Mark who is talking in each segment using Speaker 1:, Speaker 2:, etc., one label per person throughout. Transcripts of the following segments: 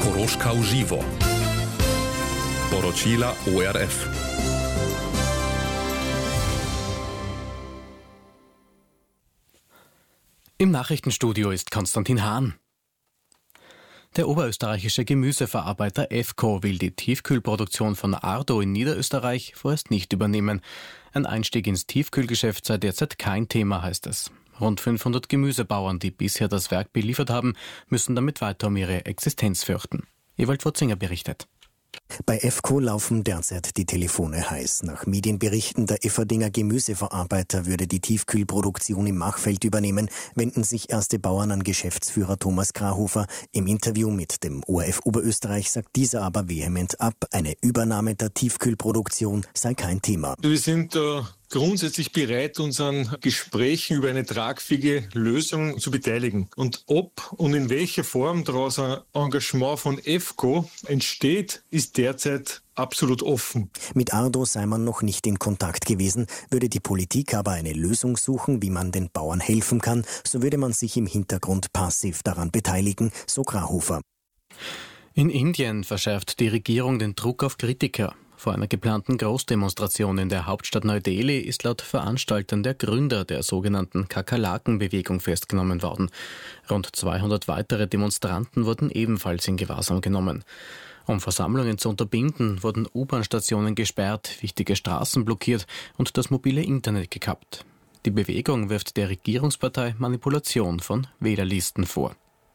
Speaker 1: Koroška v živo. Poročila ORF.
Speaker 2: Im Nachrichtenstudio ist Konstantin Hahn. Der oberösterreichische Gemüseverarbeiter EFCO will die Tiefkühlproduktion von Ardo in Niederösterreich vorerst nicht übernehmen. Ein Einstieg ins Tiefkühlgeschäft sei derzeit kein Thema, heißt es. Rund 500 Gemüsebauern, die bisher das Werk beliefert haben, müssen damit weiter um ihre Existenz fürchten. Ewald Wurzinger berichtet.
Speaker 3: Bei EFCO laufen derzeit die Telefone heiß. Nach Medienberichten der Efferdinger Gemüseverarbeiter würde die Tiefkühlproduktion im Machfeld übernehmen, wenden sich erste Bauern an Geschäftsführer Thomas Grahofer. Im Interview mit dem ORF Oberösterreich sagt dieser aber vehement ab, eine Übernahme der Tiefkühlproduktion sei kein Thema.
Speaker 4: Wir sind grundsätzlich bereit, uns an Gesprächen über eine tragfähige Lösung zu beteiligen. Und ob und in welcher Form daraus ein Engagement von EFCO entsteht, ist derzeit absolut offen.
Speaker 3: Mit Ardo sei man noch nicht in Kontakt gewesen. Würde die Politik aber eine Lösung suchen, wie man den Bauern helfen kann, so würde man sich im Hintergrund passiv daran beteiligen, so Grahofer.
Speaker 2: In Indien verschärft die Regierung den Druck auf Kritiker. Vor einer geplanten Großdemonstration in der Hauptstadt Neu-Delhi ist laut Veranstaltern der Gründer der sogenannten Kakerlaken-Bewegung festgenommen worden. Rund 200 weitere Demonstranten wurden ebenfalls in Gewahrsam genommen. Um Versammlungen zu unterbinden, wurden U-Bahn-Stationen gesperrt, wichtige Straßen blockiert und das mobile Internet gekappt. Die Bewegung wirft der Regierungspartei Manipulation von Wählerlisten vor.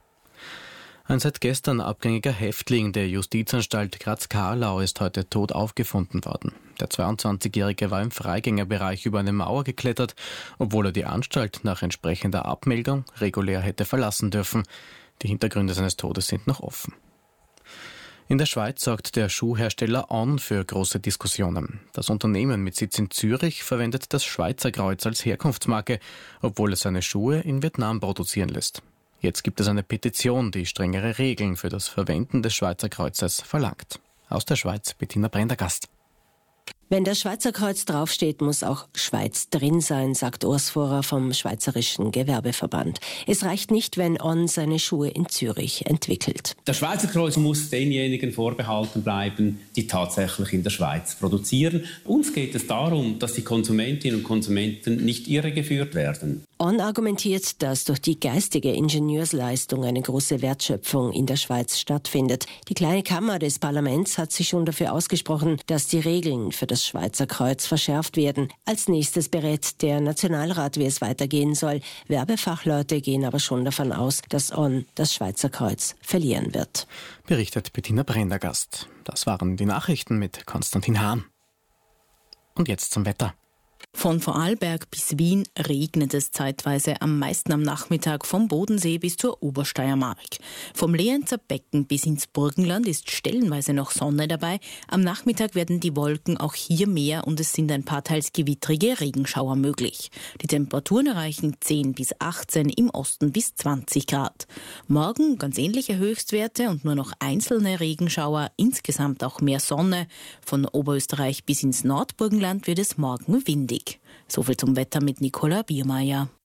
Speaker 2: Ein seit gestern abgängiger Häftling der Justizanstalt Graz-Karlau ist heute tot aufgefunden worden. Der 22-Jährige war im Freigängerbereich über eine Mauer geklettert, obwohl er die Anstalt nach entsprechender Abmeldung regulär hätte verlassen dürfen. Die Hintergründe seines Todes sind noch offen. In der Schweiz sorgt der Schuhhersteller On für große Diskussionen. Das Unternehmen mit Sitz in Zürich verwendet das Schweizer Kreuz als Herkunftsmarke, obwohl es seine Schuhe in Vietnam produzieren lässt. Jetzt gibt es eine Petition, die strengere Regeln für das Verwenden des Schweizer Kreuzes verlangt. Aus der Schweiz, Bettina Prendergast.
Speaker 5: Wenn das Schweizer Kreuz draufsteht, muss auch Schweiz drin sein, sagt Urs Vorer vom Schweizerischen Gewerbeverband. Es reicht nicht, wenn On seine Schuhe in Zürich entwickelt.
Speaker 6: Das Schweizer Kreuz muss denjenigen vorbehalten bleiben, die tatsächlich in der Schweiz produzieren. Uns geht es darum, dass die Konsumentinnen und Konsumenten nicht irregeführt werden.
Speaker 5: On argumentiert, dass durch die geistige Ingenieursleistung eine große Wertschöpfung in der Schweiz stattfindet. Die kleine Kammer des Parlaments hat sich schon dafür ausgesprochen, dass die Regeln für das Schweizer Kreuz verschärft werden. Als nächstes berät der Nationalrat, wie es weitergehen soll. Werbefachleute gehen aber schon davon aus, dass On das Schweizer Kreuz verlieren wird.
Speaker 2: Berichtet Bettina Prendergast. Das waren die Nachrichten mit Konstantin Hahn. Und jetzt zum Wetter.
Speaker 7: Von Vorarlberg bis Wien regnet es zeitweise, am meisten am Nachmittag vom Bodensee bis zur Obersteiermark. Vom Lehenzer Becken bis ins Burgenland ist stellenweise noch Sonne dabei. Am Nachmittag werden die Wolken auch hier mehr und es sind ein paar teils gewittrige Regenschauer möglich. Die Temperaturen erreichen 10 bis 18, im Osten bis 20 Grad. Morgen ganz ähnliche Höchstwerte und nur noch einzelne Regenschauer, insgesamt auch mehr Sonne. Von Oberösterreich bis ins Nordburgenland wird es morgen windig. Soviel zum Wetter mit Nicola Biermeier.